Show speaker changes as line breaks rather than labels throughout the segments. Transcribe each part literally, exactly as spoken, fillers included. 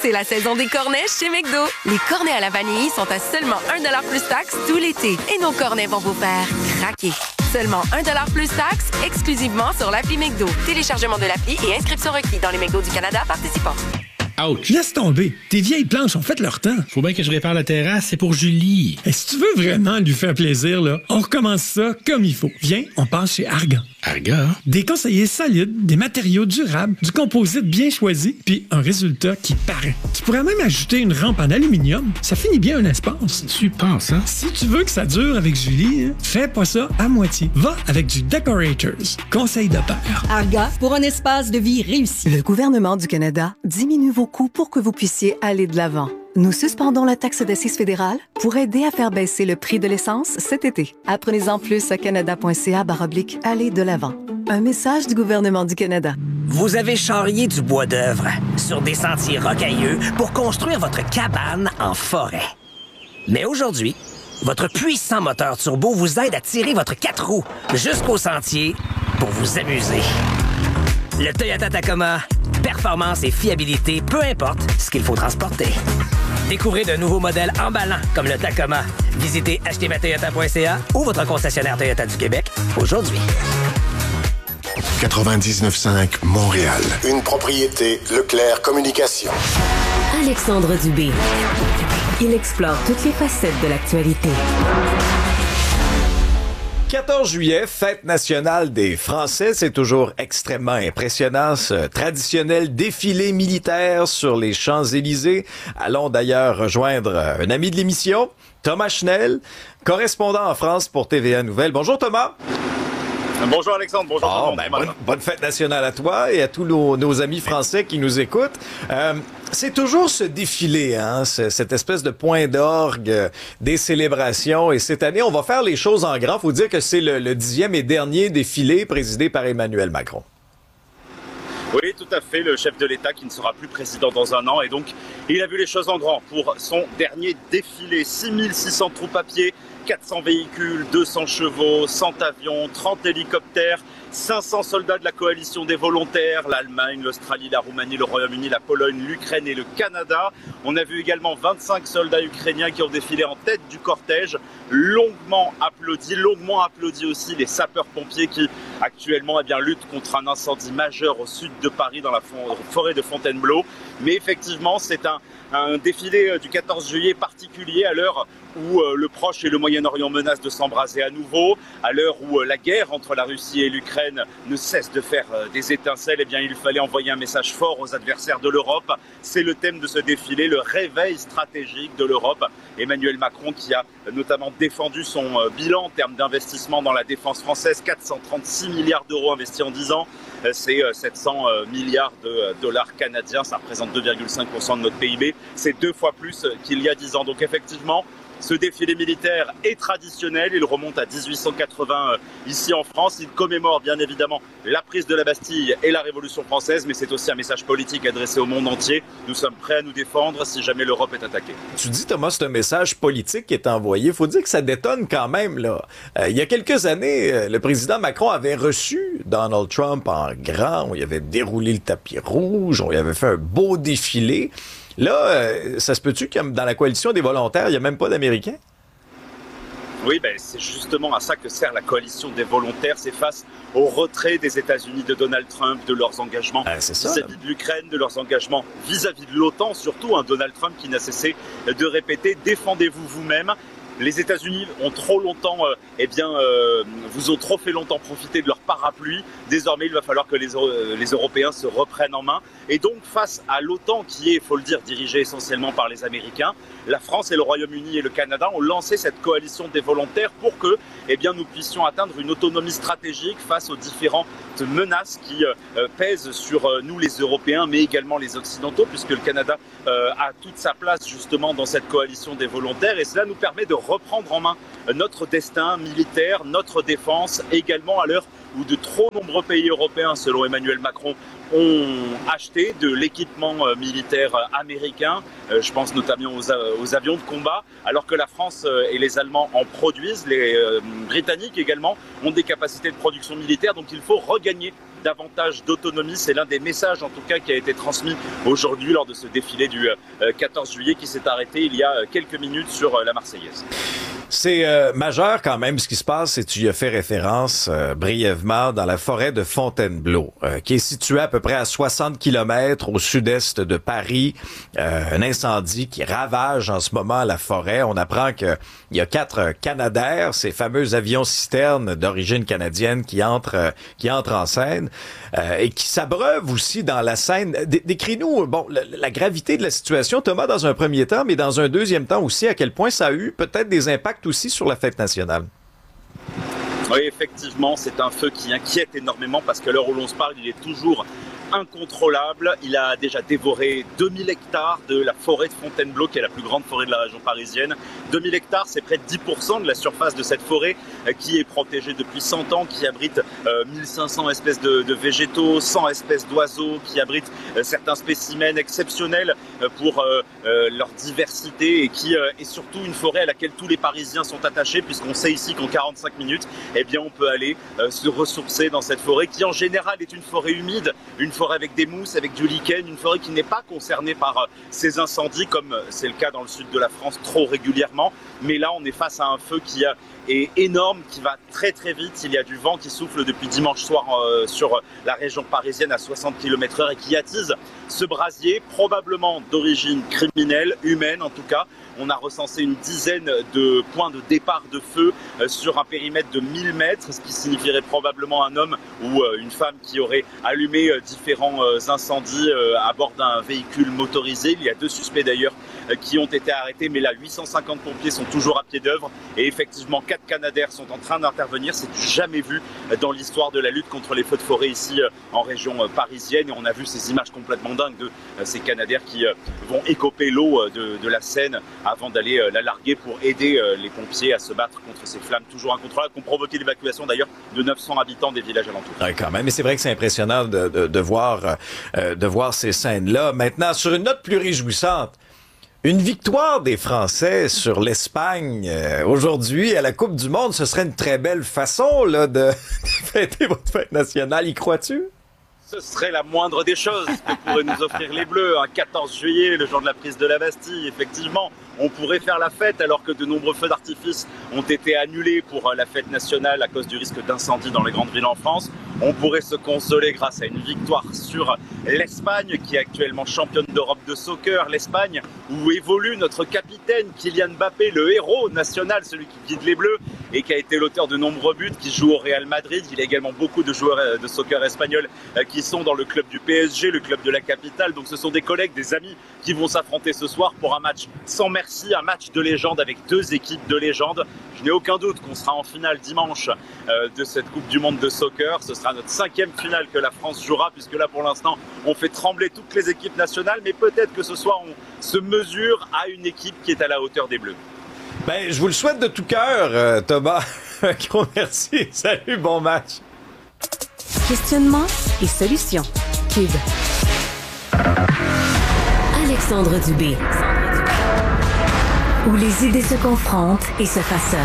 C'est la saison des cornets chez McDo. Les cornets à la vanille sont à seulement un dollar plus taxe tout l'été. Et nos cornets vont vous faire craquer. Seulement un dollar plus taxe, exclusivement sur l'appli McDo. Téléchargement de l'appli et inscription requis dans les McDo du Canada participants.
Ouch! Laisse tomber. Tes vieilles planches ont fait leur temps.
Faut bien que je répare la terrasse, c'est pour Julie.
Et si tu veux vraiment lui faire plaisir, là, on recommence ça comme il faut. Viens, on passe chez Argan.
Argan?
Des conseillers solides, des matériaux durables, du composite bien choisi, puis un résultat qui paraît. Tu pourrais même ajouter une rampe en aluminium. Ça finit bien un espace.
Tu penses, hein?
Si tu veux que ça dure avec Julie, hein, fais pas ça à moitié. Va avec du Decorators. Conseil de père.
Argan, pour un espace de vie réussi.
Le gouvernement du Canada diminue vos coûts pour que vous puissiez aller de l'avant. Nous suspendons la taxe d'assises fédérale pour aider à faire baisser le prix de l'essence cet été. Apprenez-en plus à canada.ca baroblique aller de l'avant. Un message du gouvernement du Canada.
Vous avez charrié du bois d'œuvre sur des sentiers rocailleux pour construire votre cabane en forêt. Mais aujourd'hui, votre puissant moteur turbo vous aide à tirer votre quatre roues jusqu'au sentier pour vous amuser. Le Toyota Tacoma, performance et fiabilité, peu importe ce qu'il faut transporter. Découvrez de nouveaux modèles emballants comme le Tacoma. Visitez acheter ma toyota point c a ou votre concessionnaire Toyota du Québec aujourd'hui.
quatre-vingt-dix-neuf cinq Montréal. Une propriété Leclerc Communication.
Alexandre Dubé. Il explore toutes les facettes de l'actualité.
quatorze juillet, fête nationale des Français. C'est toujours extrêmement impressionnant, ce traditionnel défilé militaire sur les Champs-Élysées. Allons d'ailleurs rejoindre un ami de l'émission, Thomas Chenel, correspondant en France pour T V A Nouvelles. Bonjour Thomas.
Bonjour Alexandre, bonjour
oh,
tout le monde.
Ben, bonne, bonne fête nationale à toi et à tous nos, nos amis français qui nous écoutent. Euh, c'est toujours ce défilé, hein, ce, cette espèce de point d'orgue euh, des célébrations. Et cette année, on va faire les choses en grand. Faut dire que c'est le, le dixième et dernier défilé présidé par Emmanuel Macron.
Oui, tout à fait, le chef de l'État qui ne sera plus président dans un an. Et donc, il a vu les choses en grand pour son dernier défilé. six mille six cents troupes à pied, quatre cents véhicules, deux cents chevaux, cent avions, trente hélicoptères, cinq cents soldats de la coalition des volontaires, l'Allemagne, l'Australie, la Roumanie, le Royaume-Uni, la Pologne, l'Ukraine et le Canada. On a vu également vingt-cinq soldats ukrainiens qui ont défilé en tête du cortège, longuement applaudis, longuement applaudis aussi les sapeurs-pompiers qui actuellement eh bien, luttent contre un incendie majeur au sud de Paris dans la forêt de Fontainebleau. Mais effectivement, c'est un, un défilé du quatorze juillet particulier à l'heure où euh, le Proche et le Moyen-Orient menacent de s'embraser à nouveau, à l'heure où euh, la guerre entre la Russie et l'Ukraine ne cesse de faire euh, des étincelles, eh bien il fallait envoyer un message fort aux adversaires de l'Europe. C'est le thème de ce défilé, le réveil stratégique de l'Europe. Emmanuel Macron qui a notamment défendu son euh, bilan en termes d'investissement dans la défense française, quatre cent trente-six milliards d'euros investis en dix ans. Euh, c'est euh, sept cents euh, milliards de euh, dollars canadiens, ça représente deux virgule cinq pour cent de notre P I B. C'est deux fois plus euh, qu'il y a dix ans. Donc effectivement, ce défilé militaire est traditionnel, il remonte à dix-huit cent quatre-vingts euh, ici en France. Il commémore bien évidemment la prise de la Bastille et la Révolution française, mais c'est aussi un message politique adressé au monde entier. Nous sommes prêts à nous défendre si jamais l'Europe est attaquée.
Tu dis, Thomas, c'est un message politique qui est envoyé. Il faut dire que ça détonne quand même, là. Euh, il y a quelques années, euh, le président Macron avait reçu Donald Trump en grand. On y avait déroulé le tapis rouge, on y avait fait un beau défilé. Là, euh, ça se peut-tu que dans la coalition des volontaires, il n'y a même pas d'Américains?
Oui, ben, c'est justement à ça que sert la coalition des volontaires. C'est face au retrait des États-Unis de Donald Trump, de leurs engagements
ah, c'est ça,
vis-à-vis de l'Ukraine, de leurs engagements vis-à-vis de l'OTAN, surtout un Donald Trump qui n'a cessé de répéter « défendez-vous vous-même ». Les États-Unis ont trop longtemps, euh, eh bien, euh, vous ont trop fait longtemps profiter de leur parapluie. Désormais, il va falloir que les, euh, les Européens se reprennent en main. Et donc, face à l'OTAN, qui est, il faut le dire, dirigée essentiellement par les Américains, la France et le Royaume-Uni et le Canada ont lancé cette coalition des volontaires pour que, eh bien, nous puissions atteindre une autonomie stratégique face aux différentes menaces qui euh, pèsent sur euh, nous, les Européens, mais également les Occidentaux, puisque le Canada euh, a toute sa place justement dans cette coalition des volontaires. Et cela nous permet de reprendre en main notre destin militaire, notre défense, également à l'heure où de trop nombreux pays européens, selon Emmanuel Macron, ont acheté de l'équipement militaire américain. Je pense notamment aux, aux avions de combat, alors que la France et les Allemands en produisent. Les Britanniques également ont des capacités de production militaire, donc il faut regagner davantage d'autonomie. C'est l'un des messages en tout cas qui a été transmis aujourd'hui lors de ce défilé du quatorze juillet qui s'est arrêté il y a quelques minutes sur la Marseillaise.
C'est euh, majeur quand même ce qui se passe, et tu y as fait référence euh, brièvement, dans la forêt de Fontainebleau, euh, qui est située à peu près à soixante kilomètres au sud-est de Paris. Euh, un incendie qui ravage en ce moment la forêt. On apprend qu'il y a quatre Canadair, ces fameux avions-citernes d'origine canadienne qui entrent, euh, qui entrent en scène euh, et qui s'abreuvent aussi dans la scène. D- décris-nous bon, la, la gravité de la situation, Thomas, dans un premier temps, mais dans un deuxième temps aussi, à quel point ça a eu peut-être des impacts aussi sur la fête nationale.
Oui, effectivement, c'est un feu qui inquiète énormément parce qu'à l'heure où l'on se parle, il est toujours incontrôlable. Il a déjà dévoré deux mille hectares de la forêt de Fontainebleau, qui est la plus grande forêt de la région parisienne. deux mille hectares, c'est près de dix pour cent de la surface de cette forêt euh, qui est protégée depuis cent ans, qui abrite euh, mille cinq cents espèces de, de végétaux, cent espèces d'oiseaux, qui abrite euh, certains spécimens exceptionnels euh, pour euh, euh, leur diversité et qui euh, est surtout une forêt à laquelle tous les Parisiens sont attachés, puisqu'on sait ici qu'en quarante-cinq minutes, eh bien, on peut aller euh, se ressourcer dans cette forêt qui en général est une forêt humide, une forêt avec des mousses, avec du lichen, une forêt qui n'est pas concernée par euh, ces incendies comme c'est le cas dans le sud de la France trop régulièrement. Mais là, on est face à un feu qui euh, est énorme, qui va très très vite. Il y a du vent qui souffle depuis dimanche soir euh, sur la région parisienne à soixante kilomètres heure et qui attise ce brasier, probablement d'origine criminelle, humaine en tout cas. On a recensé une dizaine de points de départ de feu euh, sur un périmètre de mille mètres, ce qui signifierait probablement un homme ou euh, une femme qui aurait allumé euh, différents euh, incendies euh, à bord d'un véhicule motorisé. Il y a deux suspects d'ailleurs euh, qui ont été arrêtés, mais là, huit cent cinquante pompiers sont toujours à pied d'œuvre et effectivement, quatre Canadair sont en train d'intervenir. C'est jamais vu dans l'histoire de la lutte contre les feux de forêt ici euh, en région euh, parisienne. Et on a vu ces images complètement dingues de euh, ces Canadair qui euh, vont écoper l'eau euh, de, de la Seine avant d'aller euh, la larguer pour aider euh, les pompiers à se battre contre ces flammes toujours incontrôlables qui ont provoqué l'évacuation d'ailleurs de neuf cents habitants des villages alentours.
Ouais, quand même. Mais c'est vrai que c'est impressionnant de, de, de voir euh, de voir ces scènes-là. Maintenant, sur une note plus réjouissante, une victoire des Français sur l'Espagne euh, aujourd'hui à la Coupe du Monde, ce serait une très belle façon là de fêter votre fête nationale. Y crois-tu?
Ce serait la moindre des choses que pourraient nous offrir les Bleus. Un quatorze juillet, le jour de la prise de la Bastille, effectivement, on pourrait faire la fête alors que de nombreux feux d'artifice ont été annulés pour la fête nationale à cause du risque d'incendie dans les grandes villes en France. On pourrait se consoler grâce à une victoire sur l'Espagne, qui est actuellement championne d'Europe de soccer. L'Espagne, où évolue notre capitaine Kylian Mbappé, le héros national, celui qui guide les Bleus et qui a été l'auteur de nombreux buts, qui joue au Real Madrid. Il y a également beaucoup de joueurs de soccer espagnols qui sont dans le club du P S G, le club de la capitale. Donc ce sont des collègues, des amis qui vont s'affronter ce soir pour un match sans merci, un match de légende avec deux équipes de légende. Je n'ai aucun doute qu'on sera en finale dimanche euh, de cette Coupe du Monde de soccer. Ce sera notre cinquième finale que la France jouera, puisque là pour l'instant on fait trembler toutes les équipes nationales, mais peut-être que ce soir on se mesure à une équipe qui est à la hauteur des Bleus.
Ben, je vous le souhaite de tout cœur, euh, Thomas. Un gros merci. Salut, bon match.
Questionnement et solutions. Cube. Alexandre Dubé. Où les idées se confrontent et se façonnent.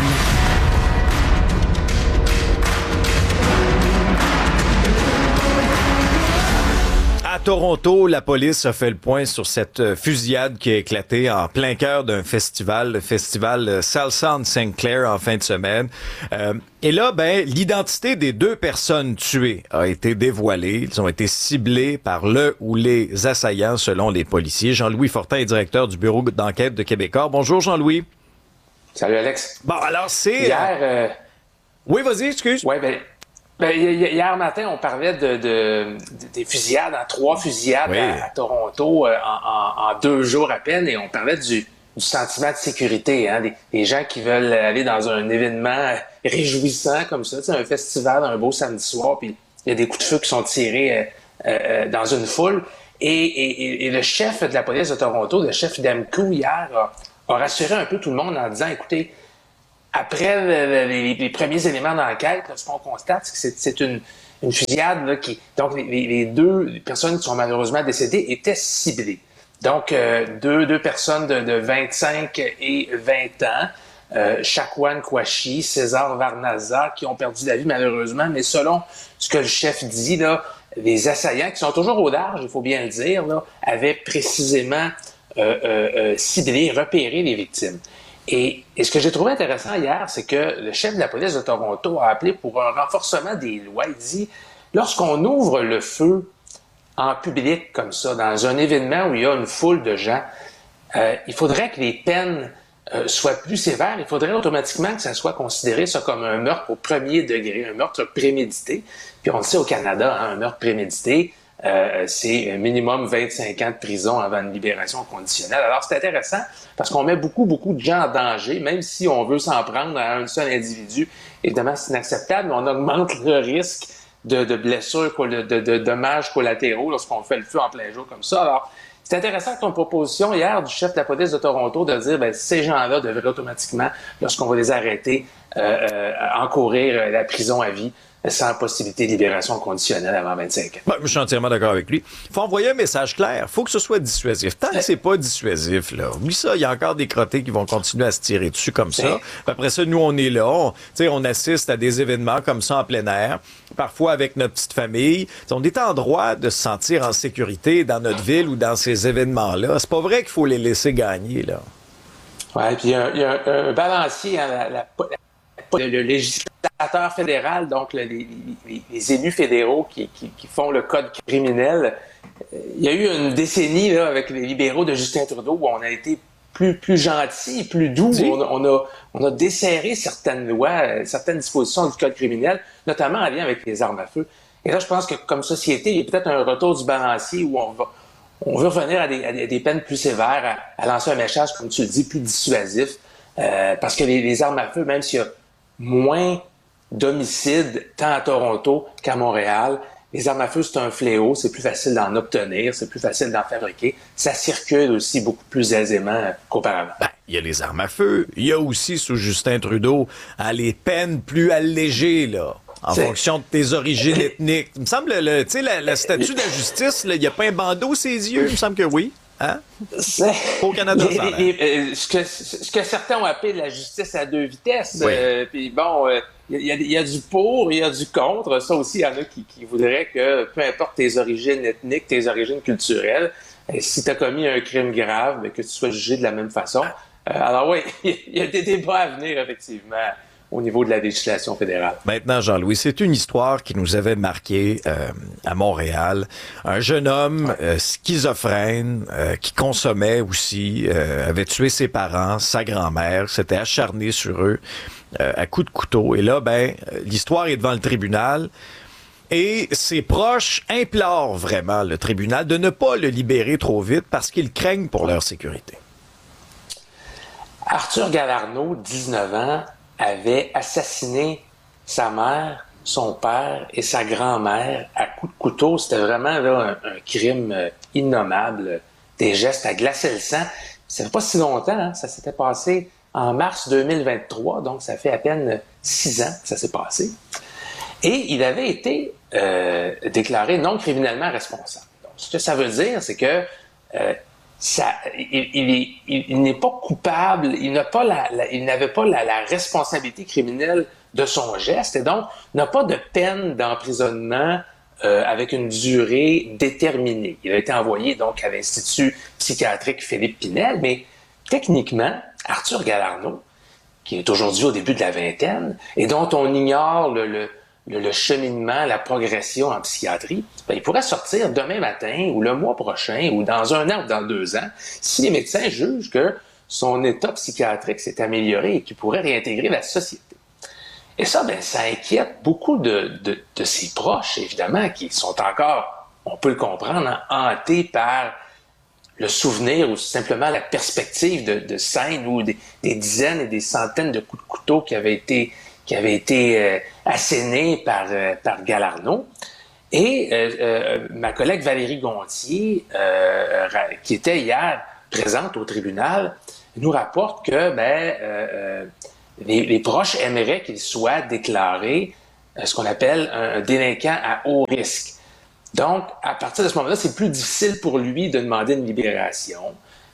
À Toronto, la police a fait le point sur cette fusillade qui a éclaté en plein cœur d'un festival, le festival Salsa on Saint Clair en fin de semaine. Euh, et là, ben, l'identité des deux personnes tuées a été dévoilée. Ils ont été ciblés par le ou les assaillants selon les policiers. Jean-Louis Fortin est directeur du bureau d'enquête de Québecor. Bonjour Jean-Louis.
Salut Alex.
Bon, alors c'est...
Hier... Euh...
Oui, vas-y, excuse.
Oui, ben... Ben, hier matin, on parlait de, de, de des fusillades, en trois fusillades oui. à, à Toronto euh, en, en, en deux jours à peine, et on parlait du, du sentiment de sécurité, hein, des, des gens qui veulent aller dans un événement réjouissant comme ça, un festival, un beau samedi soir, puis il y a des coups de feu qui sont tirés euh, euh, dans une foule. Et, et, et le chef de la police de Toronto, le chef Demko, hier, a, a rassuré un peu tout le monde en disant, écoutez, après le, les, les premiers éléments d'enquête, là, ce qu'on constate, c'est que c'est, c'est une, une fusillade là, qui... Donc, les, les deux personnes qui sont malheureusement décédées étaient ciblées. Donc, euh, deux, deux personnes de, de vingt-cinq et vingt ans. euh, Shakwan Kouachi, César Varnaza, qui ont perdu la vie malheureusement, mais selon ce que le chef dit, là, les assaillants, qui sont toujours au large, il faut bien le dire, là, avaient précisément euh, euh, euh, ciblé, repéré les victimes. Et, et ce que j'ai trouvé intéressant hier, c'est que le chef de la police de Toronto a appelé pour un renforcement des lois. Il dit, lorsqu'on ouvre le feu en public comme ça, dans un événement où il y a une foule de gens, euh, il faudrait que les peines euh, soient plus sévères. Il faudrait automatiquement que ça soit considéré ça comme un meurtre au premier degré, un meurtre prémédité. Puis on le sait au Canada, hein, un meurtre prémédité, euh, c'est un minimum vingt-cinq ans de prison avant une libération conditionnelle. Alors c'est intéressant parce qu'on met beaucoup, beaucoup de gens en danger, même si on veut s'en prendre à un seul individu. Évidemment, c'est inacceptable, mais on augmente le risque de, de blessures, de, de, de dommages collatéraux lorsqu'on fait le feu en plein jour comme ça. Alors, c'est intéressant ton proposition hier du chef de la police de Toronto de dire que ces gens-là devraient automatiquement, lorsqu'on va les arrêter, euh, euh, encourir la prison à vie sans possibilité de libération conditionnelle avant vingt-cinq ans.
Ben, je suis entièrement d'accord avec lui. Il faut envoyer un message clair. Il faut que ce soit dissuasif. Tant que c'est pas dissuasif, là, oublie ça, il y a encore des crottés qui vont continuer à se tirer dessus comme ça. Puis après ça, nous, on est là. On, on assiste à des événements comme ça en plein air, parfois avec notre petite famille. T'sais, on est en droit de se sentir en sécurité dans notre ville ou dans ces événements-là. C'est pas vrai qu'il faut les laisser gagner, là.
Oui, puis il y a, y a un, un balancier, hein, la, la, la, le législateur fédéral, donc le, les, les, les élus fédéraux qui, qui, qui font le code criminel. Il y a eu une décennie là, avec les libéraux de Justin Trudeau où on a été plus, plus gentils, plus doux. Oui. On, on, a, on a desserré certaines lois, certaines dispositions du code criminel, notamment en lien avec les armes à feu. Et là, je pense que comme société, il y a peut-être un retour du balancier où on va on veut revenir à des, à des peines plus sévères, à, à lancer un message, comme tu le dis, plus dissuasif. Euh, parce que les, les armes à feu, même s'il y a moins d'homicides, tant à Toronto qu'à Montréal, les armes à feu, c'est un fléau, c'est plus facile d'en obtenir, c'est plus facile d'en fabriquer. Ça circule aussi beaucoup plus aisément qu'auparavant.
Ben, il y a les armes à feu. Il y a aussi, sous Justin Trudeau, hein, les peines plus allégées, là, en c'est... fonction de tes origines ethniques. Il me semble, le, tu sais, la, la statue de la justice, il n'y a pas un bandeau ses yeux, il me semble que oui. Hein?
C'est...
Au Canada,
les,
ça a
les, les, ce, que, ce que certains ont appelé la justice à deux vitesses.
Oui.
Euh, puis bon, il euh, y, y, y a du pour, il y a du contre. Ça aussi, il y en a qui, qui voudraient que, peu importe tes origines ethniques, tes origines culturelles, et si tu as commis un crime grave, que tu sois jugé de la même façon. Euh, alors oui, il y a des débats à venir, effectivement, au niveau de la législation fédérale.
Maintenant, Jean-Louis, c'est une histoire qui nous avait marqué euh, à Montréal. Un jeune homme euh, schizophrène euh, qui consommait aussi, euh, avait tué ses parents, sa grand-mère, s'était acharné sur eux euh, à coups de couteau. Et là, ben, l'histoire est devant le tribunal. Et ses proches implorent vraiment le tribunal de ne pas le libérer trop vite parce qu'ils craignent pour leur sécurité.
Arthur Galarneau, dix-neuf ans, avait assassiné sa mère, son père et sa grand-mère à coups de couteau. C'était vraiment là, un, un crime euh, innommable, des gestes à glacer le sang. Ça fait pas si longtemps, hein? Ça s'était passé en mars deux mille vingt-trois, donc ça fait à peine six ans que ça s'est passé. Et il avait été euh, déclaré non criminellement responsable. Donc, ce que ça veut dire, c'est que euh, Ça, il, il, est, il, il n'est pas coupable, il n'a pas la, la, il n'avait pas la, la responsabilité criminelle de son geste et donc n'a pas de peine d'emprisonnement euh, avec une durée déterminée. Il a été envoyé donc à l'Institut psychiatrique Philippe Pinel, mais techniquement, Arthur Galarneau, qui est aujourd'hui au début de la vingtaine et dont on ignore le, le Le, le cheminement, la progression en psychiatrie, ben, il pourrait sortir demain matin ou le mois prochain ou dans un an ou dans deux ans si les médecins jugent que son état psychiatrique s'est amélioré et qu'il pourrait réintégrer la société. Et ça, ben, ça inquiète beaucoup de, de, de ses proches, évidemment, qui sont encore, on peut le comprendre, hein, hantés par le souvenir ou simplement la perspective de, de scènes où des, des dizaines et des centaines de coups de couteau qui avaient été qui avait été euh, asséné par, euh, par Galarneau. Et euh, euh, ma collègue Valérie Gontier, euh, qui était hier présente au tribunal, nous rapporte que ben, euh, les, les proches aimeraient qu'il soit déclaré euh, ce qu'on appelle un, un délinquant à haut risque. Donc, à partir de ce moment-là, c'est plus difficile pour lui de demander une libération.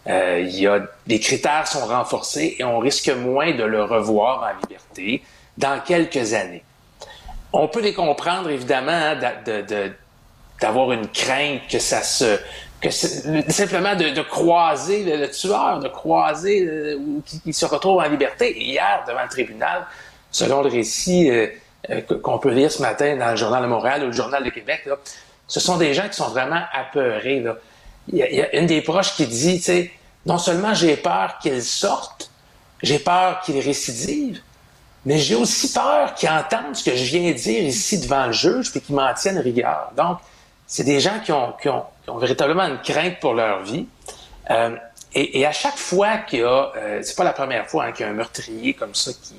Euh, il y a, les critères sont renforcés et on risque moins de le revoir en liberté dans quelques années. On peut les comprendre, évidemment, hein, de, de, d'avoir une crainte que ça se... que simplement de, de croiser le, le tueur, de croiser euh, ou qui, qui se retrouve en liberté. Et hier, devant le tribunal, selon le récit euh, euh, qu'on peut lire ce matin dans le Journal de Montréal ou le Journal de Québec, là, ce sont des gens qui sont vraiment apeurés. Là. Il, y a, il y a une des proches qui dit, tu sais, non seulement j'ai peur qu'ils sortent, j'ai peur qu'ils récidivent, mais j'ai aussi peur qu'ils entendent ce que je viens de dire ici devant le juge et qu'ils m'en tiennent rigueur. Donc, c'est des gens qui ont, qui ont, qui ont véritablement une crainte pour leur vie. Euh, et, et à chaque fois qu'il y a, euh, c'est pas la première fois hein, qu'il y a un meurtrier comme ça qui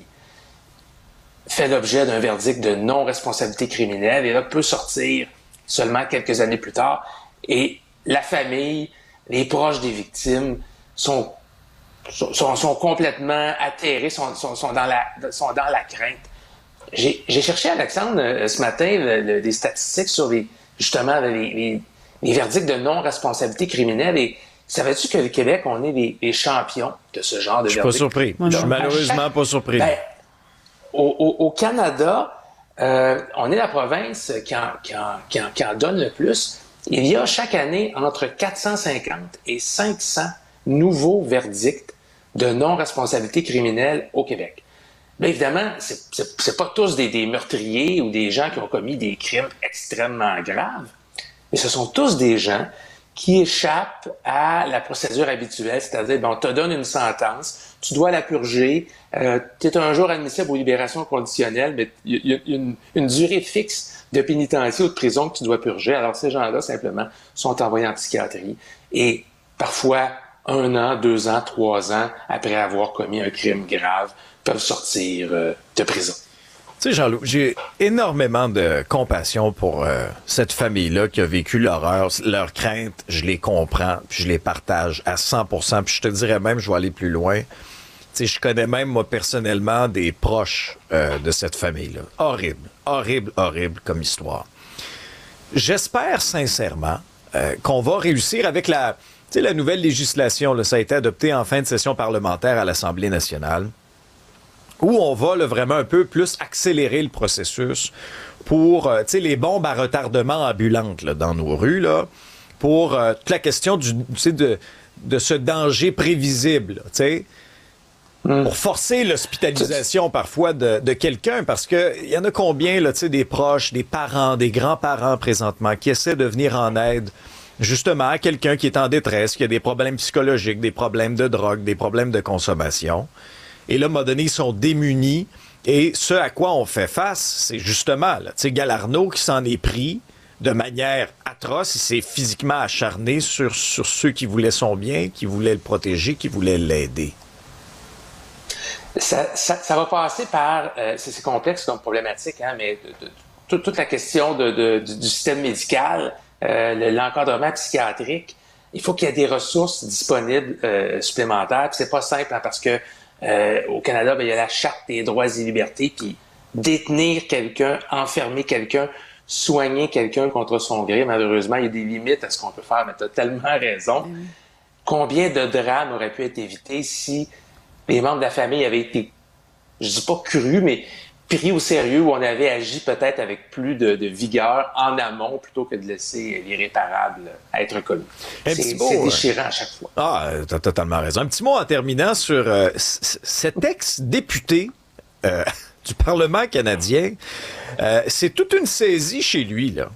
fait l'objet d'un verdict de non-responsabilité criminelle et là peut sortir seulement quelques années plus tard. Et la famille, les proches des victimes sont sont, sont complètement atterrés, sont, sont, sont, dans la, sont dans la crainte. J'ai, j'ai cherché, Alexandre, euh, ce matin, le, le, des statistiques sur les, justement les, les, les verdicts de non-responsabilité criminelle. Et savais-tu que le Québec, on est les, les champions de ce genre de verdicts?
Je suis pas surpris. Je suis malheureusement chaque, pas surpris.
Ben, au, au, au Canada, euh, on est la province qui en, qui, en, qui, en, qui en donne le plus. Il y a chaque année entre quatre cent cinquante et cinq cents nouveaux verdicts de non-responsabilité criminelle au Québec. Bien évidemment, c'est, c'est, c'est pas tous des, des meurtriers ou des gens qui ont commis des crimes extrêmement graves, mais ce sont tous des gens qui échappent à la procédure habituelle, c'est-à-dire, ben, on te donne une sentence, tu dois la purger, euh, tu es un jour admissible aux libérations conditionnelles, mais il y a une, une durée fixe de pénitencier ou de prison que tu dois purger. Alors, ces gens-là, simplement, sont envoyés en psychiatrie et parfois un an, deux ans, trois ans après avoir commis un crime grave, peuvent sortir euh, de prison.
Tu sais, Jean-Loup, j'ai énormément de compassion pour euh, cette famille-là qui a vécu l'horreur. Leurs craintes, je les comprends, puis je les partage à cent pour cent. Puis je te dirais même, je vais aller plus loin. Tu sais, je connais même, moi, personnellement, des proches euh, de cette famille-là. Horrible, horrible, horrible comme histoire. J'espère sincèrement euh, qu'on va réussir avec la... Tu sais, la nouvelle législation, là, ça a été adopté en fin de session parlementaire à l'Assemblée nationale, où on va là, vraiment un peu plus accélérer le processus pour, euh, tu sais, les bombes à retardement ambulantes là, dans nos rues, là, pour euh, toute la question du, tu sais, de, de ce danger prévisible, tu sais, mm. pour forcer l'hospitalisation parfois de, de quelqu'un, parce que il y en a combien, là, tu sais, des proches, des parents, des grands-parents présentement qui essaient de venir en aide justement à quelqu'un qui est en détresse, qui a des problèmes psychologiques, des problèmes de drogue, des problèmes de consommation. Et là, à un moment donné, ils sont démunis. Et ce à quoi on fait face, c'est justement, tu sais, Galarno qui s'en est pris de manière atroce. Il s'est physiquement acharné sur, sur ceux qui voulaient son bien, qui voulaient le protéger, qui voulaient l'aider.
Ça, ça, ça va passer par... Euh, c'est, c'est complexe comme problématique, hein, mais de, de, toute, toute la question de, de, du, du système médical, euh, l'encadrement psychiatrique, il faut qu'il y ait des ressources disponibles euh, supplémentaires. Puis c'est pas simple, hein, parce que Euh, au Canada, ben, il y a la Charte des droits et libertés, puis détenir quelqu'un, enfermer quelqu'un, soigner quelqu'un contre son gré, malheureusement, il y a des limites à ce qu'on peut faire, mais tu as tellement raison. Mmh. Combien de drames auraient pu être évités si les membres de la famille avaient été, je dis pas crus, mais pris au sérieux, où on avait agi peut-être avec plus de, de vigueur en amont plutôt que de laisser l'irréparable être commis. C'est, c'est déchirant à chaque fois.
Ah, t'as totalement raison. Un petit mot en terminant sur euh, c- cet ex-député euh, du Parlement canadien. Euh, c'est toute une saisie chez lui, là.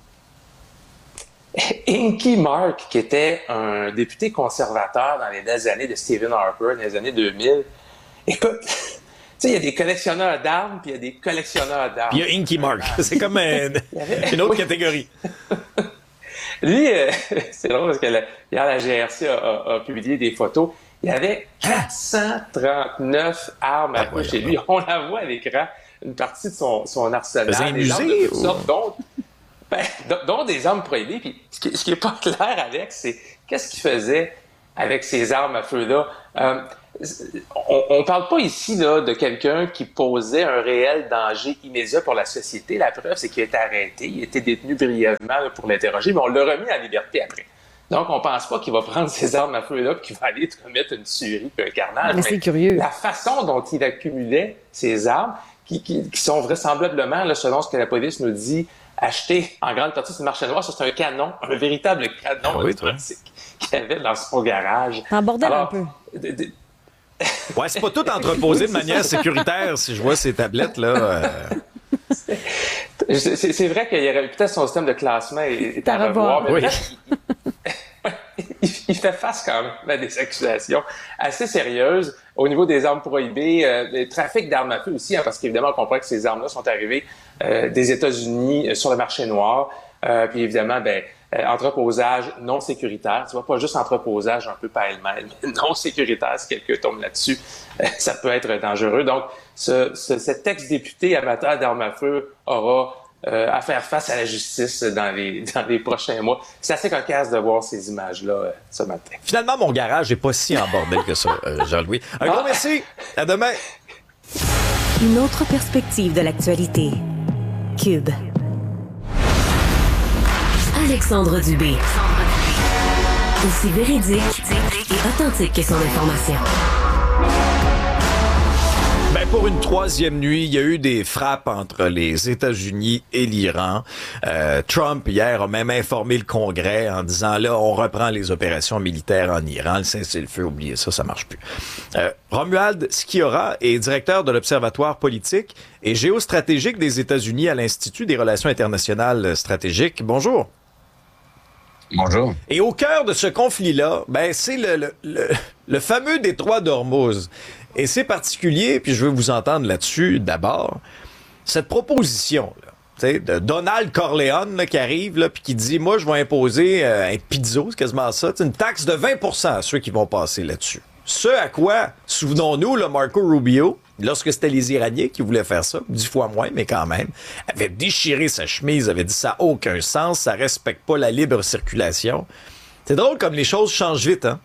Inky Mark, qui était un député conservateur dans les belles années de Stephen Harper, dans les années deux mille, écoute... Tu sais, il y a des collectionneurs d'armes, puis il y a des collectionneurs d'armes.
Puis il y a Inky Mark. C'est comme un, une autre catégorie.
Lui, euh, c'est drôle parce que la, hier, la G R C a, a, a publié des photos. Il y avait quatre cent trente-neuf armes à ah, chez lui. On la voit à l'écran, une partie de son, son arsenal.
C'est un musée? Ou...
sortes, dont, ben, dont des armes prohibées. Puis ce qui, ce qui est pas clair, Alex, c'est qu'est-ce qu'il faisait avec ces armes à feu-là? Euh, On ne parle pas ici là, de quelqu'un qui posait un réel danger immédiat pour la société. La preuve, c'est qu'il a été arrêté. Il a été détenu brièvement là, pour l'interroger, mais on l'a remis en liberté après. Donc, on pense pas qu'il va prendre ces armes à feu-là et qu'il va aller commettre une tuerie puis un carnage.
Mais c'est curieux.
La façon dont il accumulait ces armes, qui, qui, qui sont vraisemblablement, là, selon ce que la police nous dit, achetées en grande partie sur le marché noir, ça, c'est un canon, un véritable canon
ah oui,
automatique qu'il avait dans son garage.
En bordel
Alors,
un peu.
De, de,
ouais, c'est pas tout entreposé de manière sécuritaire, si je vois ces tablettes-là. Euh...
C'est, c'est, c'est vrai qu'il y aurait peut-être son système de classement est à revoir, mais
oui.
bref, il, il fait face quand même à des accusations assez sérieuses au niveau des armes prohibées, euh, le trafic d'armes à feu aussi, hein, parce qu'évidemment, on comprend que ces armes-là sont arrivées euh, des États-Unis euh, sur le marché noir, euh, puis évidemment, ben, euh, entreposage non sécuritaire, tu vois, pas juste entreposage un peu pêle-mêle, mais non sécuritaire, si quelqu'un tombe là-dessus, euh, ça peut être dangereux. Donc, ce, ce, cet ex-député amateur d'armes à feu aura euh, à faire face à la justice dans les, dans les prochains mois. C'est assez cocasse de voir ces images-là euh, ce matin.
Finalement, mon garage n'est pas si en bordel que ça, euh, Jean-Louis. Un gros ah. merci. À demain.
Une autre perspective de l'actualité. Cube. Alexandre Dubé. Aussi véridique et authentique que son information.
Ben pour une troisième nuit, il y a eu des frappes entre les États-Unis et l'Iran. Euh, Trump, hier, a même informé le Congrès en disant, là, on reprend les opérations militaires en Iran. Le cessez-le-feu, oubliez ça, ça marche plus. Euh, Romuald Sciorra est directeur de l'Observatoire politique et géostratégique des États-Unis à l'Institut des relations internationales stratégiques. Bonjour.
Bonjour.
Et au cœur de ce conflit-là, ben c'est le, le, le, le fameux détroit d'Ormuz. Et c'est particulier, puis je veux vous entendre là-dessus d'abord, cette proposition là, tu sais, de Donald Corleone là, qui arrive là, puis qui dit, moi je vais imposer euh, un pizzo, c'est quasiment ça, une taxe de vingt pour cent à ceux qui vont passer là-dessus. Ce à quoi, souvenons-nous, là, Marco Rubio, lorsque c'était les Iraniens qui voulaient faire ça, dix fois moins, mais quand même, avait déchiré sa chemise, avait dit ça n'a aucun sens, ça respecte pas la libre circulation. C'est drôle comme les choses changent vite, hein?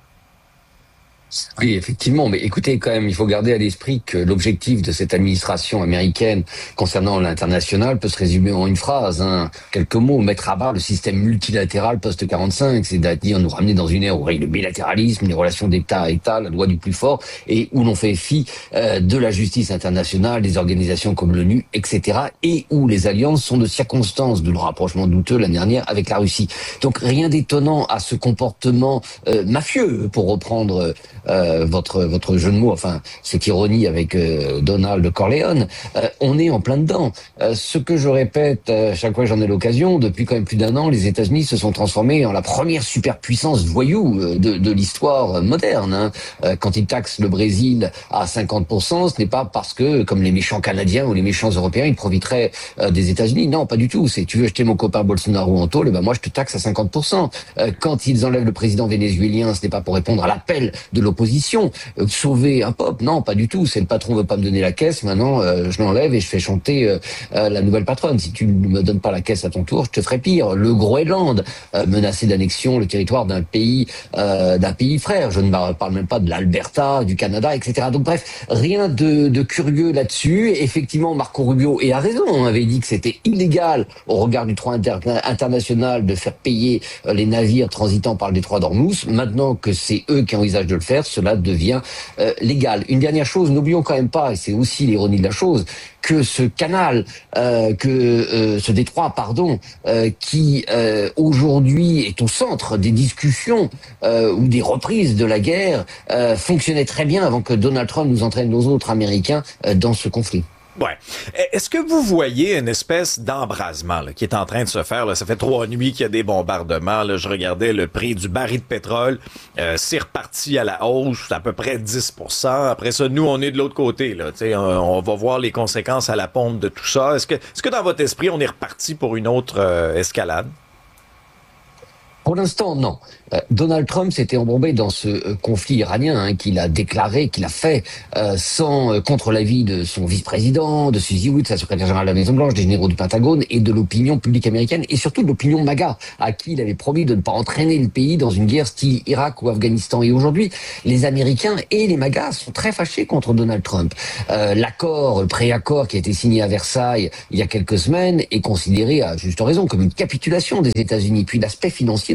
Oui, effectivement, mais écoutez, quand même, il faut garder à l'esprit que l'objectif de cette administration américaine concernant l'international peut se résumer en une phrase, hein, quelques mots, mettre à bas le système multilatéral post-quarante-cinq, c'est-à-dire nous ramener dans une ère où règne le bilatéralisme, les relations d'État à État, la loi du plus fort, et où l'on fait fi euh, de la justice internationale, des organisations comme l'ONU, et cetera, et où les alliances sont de circonstances, d'où le rapprochement douteux l'année dernière avec la Russie. Donc rien d'étonnant à ce comportement euh, mafieux, pour reprendre Euh, votre votre jeu de mots, enfin cette ironie avec euh, Donald Corleone, euh, on est en plein dedans. Euh, ce que je répète euh, chaque fois que j'en ai l'occasion, depuis quand même plus d'un an, les États-Unis se sont transformés en la première superpuissance voyou euh, de, de l'histoire moderne. Hein. Euh, quand ils taxent le Brésil à cinquante pour cent, ce n'est pas parce que, comme les méchants Canadiens ou les méchants Européens, ils profiteraient euh, des États-Unis. Non, pas du tout. C'est tu veux jeter mon copain Bolsonaro en tôle, ben moi je te taxe à cinquante pour cent. Euh, quand ils enlèvent le président vénézuélien, ce n'est pas pour répondre à l'appel de l'opposition, euh, sauver un peuple, non, pas du tout. C'est le patron veut pas me donner la caisse, maintenant euh, je l'enlève et je fais chanter euh, euh, la nouvelle patronne. Si tu ne me donnes pas la caisse à ton tour, je te ferai pire. Le Groenland, euh, menacé d'annexion, le territoire d'un pays euh, d'un pays frère. Je ne parle même pas de l'Alberta, du Canada, et cetera. Donc bref, rien de, de curieux là-dessus. Effectivement, Marco Rubio, et a raison, on avait dit que c'était illégal au regard du droit inter- international de faire payer euh, les navires transitant par le détroit d'Ormuz. Maintenant que c'est eux qui envisagent de le faire, cela devient euh, légal. Une dernière chose, n'oublions quand même pas, et c'est aussi l'ironie de la chose, que ce canal, euh, que euh, ce détroit, pardon, euh, qui euh, aujourd'hui est au centre des discussions euh, ou des reprises de la guerre, euh, fonctionnait très bien avant que Donald Trump nous entraîne nos autres Américains euh, dans ce conflit.
Ouais. Est-ce que vous voyez une espèce d'embrasement là, qui est en train de se faire? Là? Ça fait trois nuits qu'il y a des bombardements. Là. Je regardais le prix du baril de pétrole. Euh, c'est reparti à la hausse, à peu près dix pour cent. Après ça, nous, on est de l'autre côté. Là. On, on va voir les conséquences à la pompe de tout ça. Est-ce que, est-ce que dans votre esprit, on est reparti pour une autre euh, escalade?
Pour l'instant, non. Euh, Donald Trump s'était embourbé dans ce euh, conflit iranien hein, qu'il a déclaré, qu'il a fait euh, sans euh, contre l'avis de son vice-président, de Suzy Witt, sa secrétaire générale de la Maison-Blanche, des généraux du Pentagone et de l'opinion publique américaine et surtout de l'opinion MAGA, à qui il avait promis de ne pas entraîner le pays dans une guerre style Irak ou Afghanistan. Et aujourd'hui, les Américains et les MAGA sont très fâchés contre Donald Trump. Euh, l'accord, le pré-accord qui a été signé à Versailles il y a quelques semaines est considéré à juste raison comme une capitulation des États-Unis. Puis l'aspect financier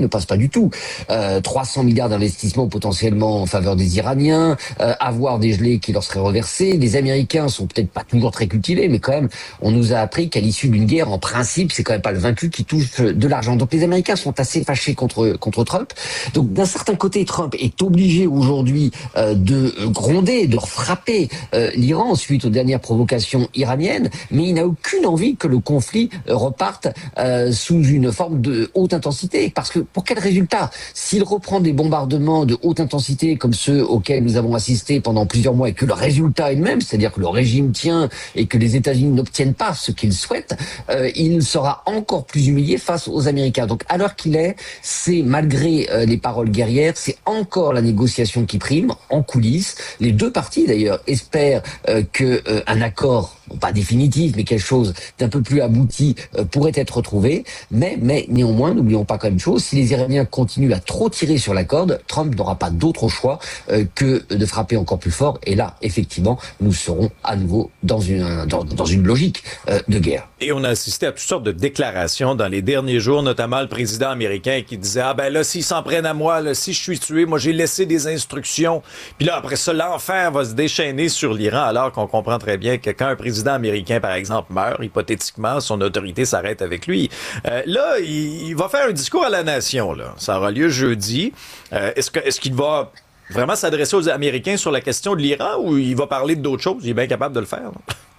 ne passe pas du tout. Euh, trois cents milliards d'investissements potentiellement en faveur des Iraniens, euh, avoir des gelées qui leur seraient reversées. Les Américains sont peut-être pas toujours très cultivés, mais quand même, on nous a appris qu'à l'issue d'une guerre, en principe, c'est quand même pas le vaincu qui touche de l'argent. Donc les Américains sont assez fâchés contre contre Trump. Donc d'un certain côté, Trump est obligé aujourd'hui euh, de gronder, de frapper euh, l'Iran suite aux dernières provocations iraniennes, mais il n'a aucune envie que le conflit reparte euh, sous une forme de haute intensité. Parce que pour quel résultat? S'il reprend des bombardements de haute intensité comme ceux auxquels nous avons assisté pendant plusieurs mois et que le résultat est le même, c'est-à-dire que le régime tient et que les États-Unis n'obtiennent pas ce qu'ils souhaitent, euh, il sera encore plus humilié face aux Américains. Donc à l'heure qu'il est, c'est malgré euh, les paroles guerrières, c'est encore la négociation qui prime en coulisses. Les deux parties d'ailleurs espèrent euh, que euh, un accord, bon, pas définitif, mais quelque chose d'un peu plus abouti euh, pourrait être trouvé. Mais, mais néanmoins, n'oublions pas quand même une chose, si les Iraniens continuent à trop tirer sur la corde, Trump n'aura pas d'autre choix euh, que de frapper encore plus fort. Et là, effectivement, nous serons à nouveau dans une, dans, dans une logique euh, de guerre.
Et on a assisté à toutes sortes de déclarations dans les derniers jours, notamment le président américain qui disait « Ah ben là, s'ils s'en prennent à moi, là, si je suis tué, moi j'ai laissé des instructions. » Puis là, après ça, l'enfer va se déchaîner sur l'Iran, alors qu'on comprend très bien que quand un président américain, par exemple, meurt, hypothétiquement, son autorité s'arrête avec lui. Euh, là, il, il va faire un discours à la nation, là. Ça aura lieu jeudi. Euh, est-ce que, est-ce qu'il va vraiment s'adresser aux Américains sur la question de l'Iran ou il va parler d'autres choses? Il est bien capable de le faire, là.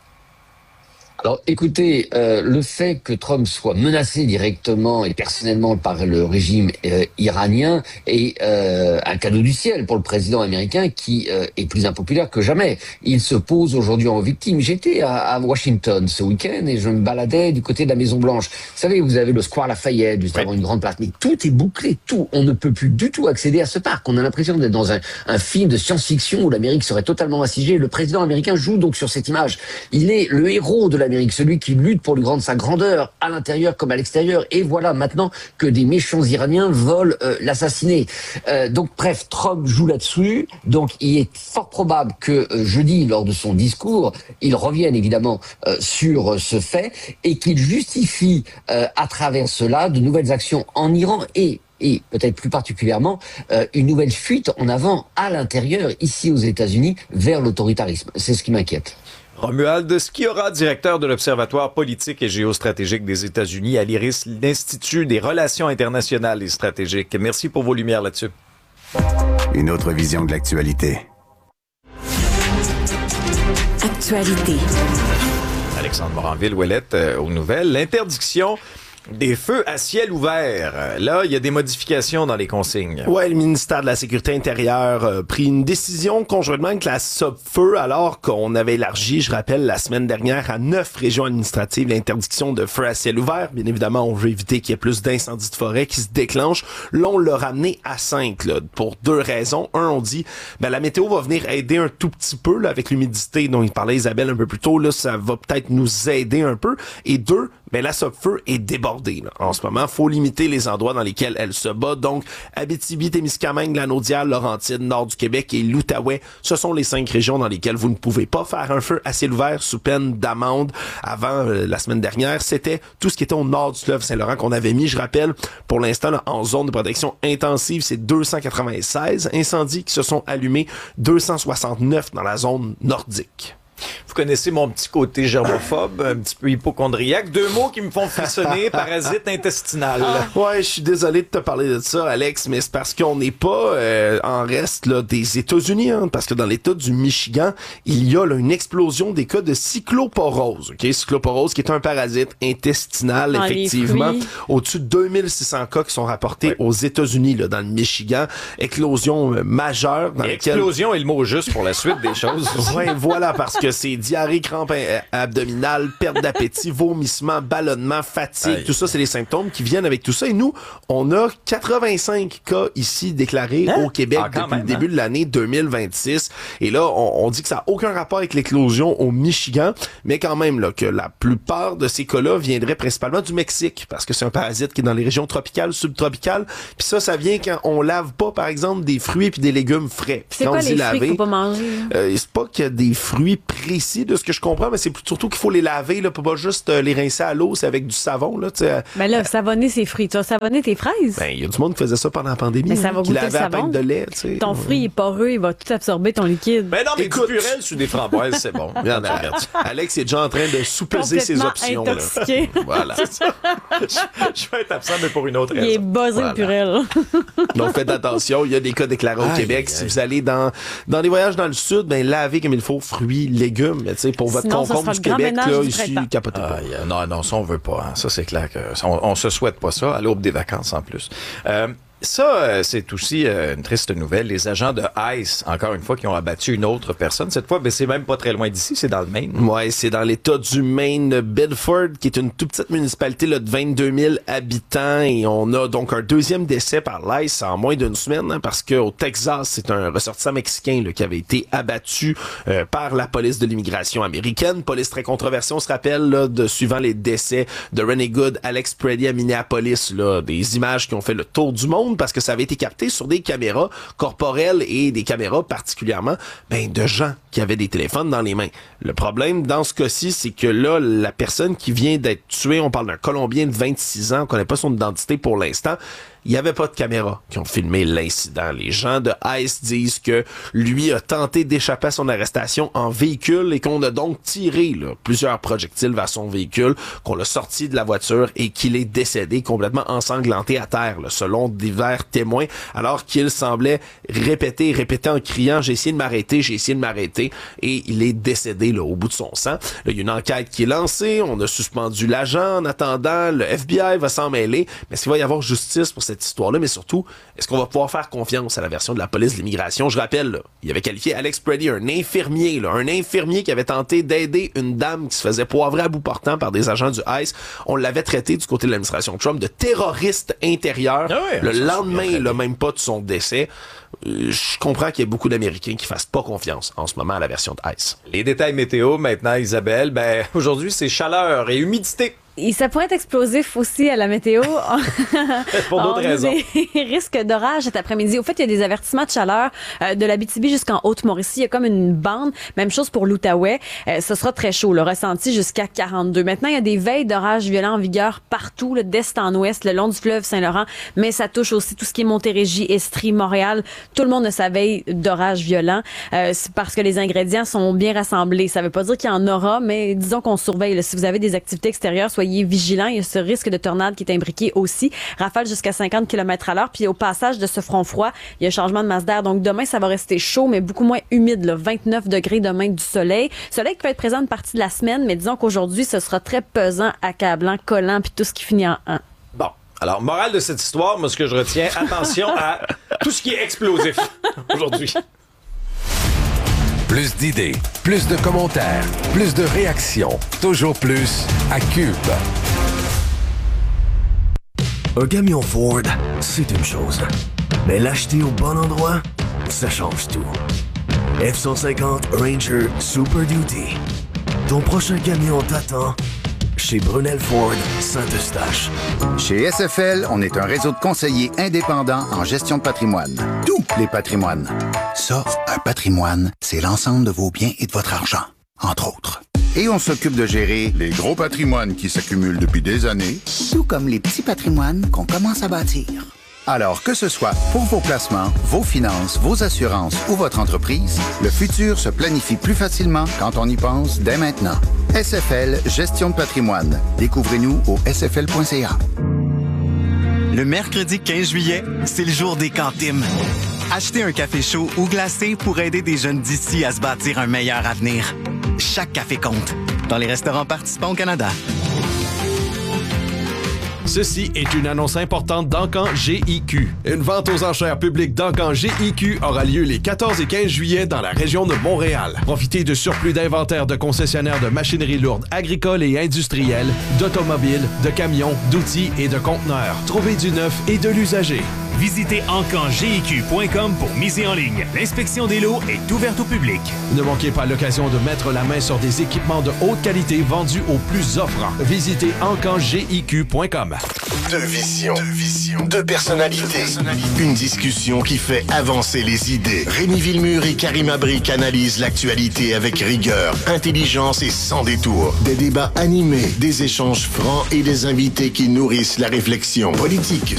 Alors, écoutez, euh, le fait que Trump soit menacé directement et personnellement par le régime euh, iranien est euh, un cadeau du ciel pour le président américain qui euh, est plus impopulaire que jamais. Il se pose aujourd'hui en victime. J'étais à, à Washington ce week-end et je me baladais du côté de la Maison-Blanche. Vous savez, vous avez le Square Lafayette, juste avant une grande place, mais tout est bouclé, tout. On ne peut plus du tout accéder à ce parc. On a l'impression d'être dans un, un film de science-fiction où l'Amérique serait totalement assiégée. Le président américain joue donc sur cette image. Il est le héros de l'Amérique, celui qui lutte pour lui rendre sa grandeur à l'intérieur comme à l'extérieur. Et voilà maintenant que des méchants Iraniens veulent euh, l'assassiner. Euh, donc bref, Trump joue là-dessus. Donc il est fort probable que euh, jeudi, lors de son discours, il revienne évidemment euh, sur euh, ce fait et qu'il justifie euh, à travers cela de nouvelles actions en Iran et et peut-être plus particulièrement euh, une nouvelle fuite en avant à l'intérieur, ici aux États-Unis, vers l'autoritarisme. C'est ce qui m'inquiète.
Romuald Sciorra, directeur de l'Observatoire politique et géostratégique des États-Unis à l'I R I S, l'Institut des relations internationales et stratégiques. Merci pour vos lumières là-dessus.
Une autre vision de l'actualité.
Actualité.
Alexandre Moranville-Ouellette euh, aux nouvelles. L'interdiction des feux à ciel ouvert. Là, il y a des modifications dans les consignes.
Ouais, le ministère de la Sécurité intérieure a pris une décision conjointement avec la SOPFEU alors qu'on avait élargi, je rappelle, la semaine dernière à neuf régions administratives l'interdiction de feux à ciel ouvert. Bien évidemment, on veut éviter qu'il y ait plus d'incendies de forêt qui se déclenchent. Là, on l'a ramené à cinq, là, pour deux raisons. Un, on dit, ben, la météo va venir aider un tout petit peu, là, avec l'humidité dont il parlait Isabelle un peu plus tôt, là, ça va peut-être nous aider un peu. Et deux, ben, la SOPFEU est débordée. Là. En ce moment, faut limiter les endroits dans lesquels elle se bat. Donc, Abitibi, Témiscamingue, Lanaudière, Laurentides, Nord du Québec et l'Outaouais, ce sont les cinq régions dans lesquelles vous ne pouvez pas faire un feu à ciel ouvert sous peine d'amende. Avant, euh, la semaine dernière, c'était tout ce qui était au nord du fleuve Saint-Laurent qu'on avait mis. Je rappelle, pour l'instant, là, en zone de protection intensive, c'est deux cent quatre-vingt-seize incendies qui se sont allumés, deux cent soixante-neuf dans la zone nordique.
Vous connaissez mon petit côté germophobe, un petit peu hypochondriaque. Deux mots qui me font frissonner, parasite intestinal.
Ah, ouais, je suis désolé de te parler de ça, Alex, mais c'est parce qu'on n'est pas euh, en reste là, des États-Unis, hein, parce que dans l'État du Michigan, il y a là, une explosion des cas de cycloporose. Okay? Cycloporose qui est un parasite intestinal, ah, effectivement. Au-dessus de deux mille six cents cas qui sont rapportés ouais. aux États-Unis, là, dans le Michigan. Éclosion euh, majeure. Dans laquelle...
Explosion est le mot juste pour la suite des choses.
Ouais, voilà, parce que c'est diarrhée, crampe abdominale, perte d'appétit, vomissement, ballonnement, fatigue. Aïe. Tout ça, c'est les symptômes qui viennent avec tout ça. Et nous, on a quatre-vingt-cinq cas ici déclarés hein? au Québec ah, depuis même, le début hein? de l'année deux mille vingt-six. Et là, on, on dit que ça n'a aucun rapport avec l'éclosion au Michigan, mais quand même là que la plupart de ces cas-là viendraient principalement du Mexique, parce que c'est un parasite qui est dans les régions tropicales, subtropicales. Puis ça, ça vient quand on lave pas, par exemple, des fruits puis des légumes frais. Puis
c'est
quand
quoi
on dit
les
laver,
fruits qu'il faut pas manger?
Euh, c'est pas qu'il y a des fruits précis de ce que je comprends, mais c'est surtout qu'il faut les laver, là, pas juste euh, les rincer à l'eau, c'est avec du savon, là, tu sais.
Ben là, savonner ses fruits. Tu vas savonner tes fraises?
Ben, il y a du monde qui faisait ça pendant la pandémie.
Mais ça va
hein, qui
goûter le
lavait à
savon.
peine de lait, tu sais.
Ton fruit est poreux, il va tout absorber ton liquide.
Ben non, mais
Écoute.
du purel sur des framboises, c'est bon.
Bien, Alex est déjà en train de sous-peser ses options.
Intoxiqué.
Là. Voilà.
je, je vais être absent, mais pour une autre raison.
Il est buzzé
Voilà.
le purel.
Donc, faites attention. Il y a des cas déclarés au
Aïe,
Québec.
aïe.
Si vous allez dans, dans des voyages dans le sud, ben, lavez comme il faut fruits, légumes. Mais, tu sais, pour votre
Sinon, ça
concombre
sera
du
le grand
Québec,
ménage
là,
du
ici,
printemps.
capotez pas.
Aïe, euh, non, non, ça, on veut pas. Hein. Ça, c'est clair que ça, on, on se souhaite pas ça, à l'aube des vacances en plus. Euh, Ça, euh, c'est aussi euh, une triste nouvelle. Les agents de ICE, encore une fois, qui ont abattu une autre personne. Cette fois, ben, c'est même pas très loin d'ici, c'est dans le Maine.
Ouais, c'est dans l'État du Maine, Bedford, qui est une toute petite municipalité là, de vingt-deux mille habitants. Et on a donc un deuxième décès par l'ICE en moins d'une semaine, hein, parce qu'au Texas, c'est un ressortissant mexicain là, qui avait été abattu euh, par la police de l'immigration américaine. Police très controversée, on se rappelle, là, de suivant les décès de Renee Good, Alex Preddy à Minneapolis, là, des images qui ont fait le tour du monde, parce que ça avait été capté sur des caméras corporelles et des caméras particulièrement ben, de gens qui avaient des téléphones dans les mains. Le problème dans ce cas-ci, c'est que là, la personne qui vient d'être tuée, on parle d'un Colombien de vingt-six ans, on connaît pas son identité pour l'instant, il n'y avait pas de caméras qui ont filmé l'incident. Les gens de ICE disent que lui a tenté d'échapper à son arrestation en véhicule et qu'on a donc tiré là, plusieurs projectiles vers son véhicule, qu'on l'a sorti de la voiture et qu'il est décédé complètement ensanglanté à terre, là, selon divers témoins, alors qu'il semblait répéter, répéter en criant « J'ai essayé de m'arrêter, j'ai essayé de m'arrêter » et il est décédé là, au bout de son sang. Là, il y a une enquête qui est lancée, on a suspendu l'agent en attendant, le F B I va s'en mêler, mais est-ce qu'il va y avoir justice pour cette cette histoire-là, mais surtout, est-ce qu'on va pouvoir faire confiance à la version de la police de l'immigration? Je rappelle, là, il avait qualifié Alex Preddy, un infirmier, là, un infirmier qui avait tenté d'aider une dame qui se faisait poivrer à bout portant par des agents du ICE. On l'avait traité du côté de l'administration Trump de terroriste intérieur. Ah ouais, le lendemain, là, même pas de son décès. Euh, je comprends qu'il y a beaucoup d'Américains qui fassent pas confiance en ce moment à la version de ICE.
Les détails météo maintenant, Isabelle. Ben, aujourd'hui, c'est chaleur et humidité.
Et ça pourrait être explosif aussi à la météo.
Pour d'autres
On a
raisons.
des risques d'orage cet après-midi. Au fait, il y a des avertissements de chaleur euh, de l'Abitibi jusqu'en Haute-Mauricie. Il y a comme une bande. Même chose pour l'Outaouais. Euh, ce sera très chaud, le ressenti jusqu'à quarante-deux. Maintenant, il y a des veilles d'orage violents en vigueur partout, là, d'est en ouest, le long du fleuve Saint-Laurent. Mais ça touche aussi tout ce qui est Montérégie, Estrie, Montréal. Tout le monde a sa veille d'orage violent. Euh, c'est parce que les ingrédients sont bien rassemblés. Ça veut pas dire qu'il y en aura, mais disons qu'on surveille. Là. Si vous avez des activités extérieures, soyez vigilants. Il y a ce risque de tornade qui est imbriqué aussi. Rafale jusqu'à cinquante kilomètres à l'heure. Puis au passage de ce front froid, il y a un changement de masse d'air. Donc demain, ça va rester chaud, mais beaucoup moins humide. Là. vingt-neuf degrés demain du soleil. Soleil qui peut être présent une partie de la semaine, mais disons qu'aujourd'hui, ce sera très pesant, accablant, collant, puis tout ce qui finit en un.
Bon. Alors, morale de cette histoire, moi, ce que je retiens, attention à tout ce qui est explosif aujourd'hui.
Plus d'idées, plus de commentaires, plus de réactions. Toujours plus à Cube.
Un camion Ford, c'est une chose. Mais l'acheter au bon endroit, ça change tout. F cent cinquante Ranger Super Duty. Ton prochain camion t'attend chez Brunel Ford Saint-Eustache.
Chez S F L, on est un réseau de conseillers indépendants en gestion de patrimoine. Tous les patrimoines. Ça, un patrimoine, c'est l'ensemble de vos biens et de votre argent, entre autres. Et on s'occupe de gérer les gros patrimoines qui s'accumulent depuis des années, tout comme les petits patrimoines qu'on commence à bâtir. Alors, que ce soit pour vos placements, vos finances, vos assurances ou votre entreprise, le futur se planifie plus facilement quand on y pense dès maintenant. S F L Gestion de patrimoine. Découvrez-nous au s f l point c a.
Le mercredi quinze juillet, c'est le jour des centimes. Achetez un café chaud ou glacé pour aider des jeunes d'ici à se bâtir un meilleur avenir. Chaque café compte. Dans les restaurants participants au Canada.
Ceci est une annonce importante d'Encan G I Q. Une vente aux enchères publiques d'Encan G I Q aura lieu les quatorze et quinze juillet dans la région de Montréal. Profitez de surplus d'inventaire de concessionnaires de machinerie lourde agricole et industrielle, d'automobiles, de camions, d'outils et de conteneurs. Trouvez du neuf et de l'usager.
Visitez encan G I Q point com pour miser en ligne. L'inspection des lots est ouverte au public.
Ne manquez pas l'occasion de mettre la main sur des équipements de haute qualité vendus au plus offrant. Visitez encan G I Q point com.
Deux visions, deux visions, deux personnalités. Une discussion qui fait avancer les idées. Rémi Villemur et Karim Abrik analysent l'actualité avec rigueur, intelligence et sans détour. Des débats animés, des échanges francs et des invités qui nourrissent la réflexion. Politique,